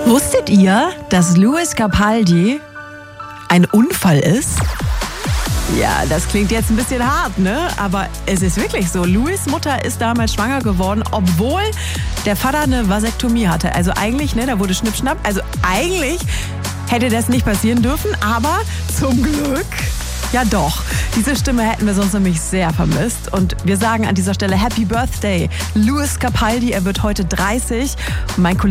Wusstet ihr, dass Lewis Capaldi ein Unfall ist? Ja, das klingt jetzt ein bisschen hart, ne? Aber es ist wirklich so. Lewis' Mutter ist damals schwanger geworden, obwohl der Vater eine Vasektomie hatte. Also eigentlich, ne, da wurde Schnippschnapp. Also eigentlich hätte das nicht passieren dürfen, aber zum Glück ja doch. Diese Stimme hätten wir sonst nämlich sehr vermisst. Und wir sagen an dieser Stelle Happy Birthday, Lewis Capaldi. Er wird heute 30. Und mein Kollege